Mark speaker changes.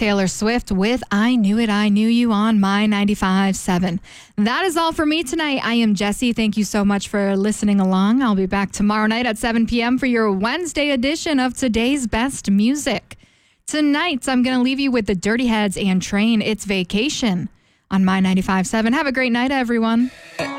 Speaker 1: Taylor Swift with I Knew It, I Knew You on My 95.7. That is all for me tonight. I am Jessie. Thank you so much for listening along. I'll be back tomorrow night at 7 p.m. for your Wednesday edition of Today's Best Music. Tonight, I'm going to leave you with the Dirty Heads and Train. It's Vacation on My 95.7. Have a great night, everyone.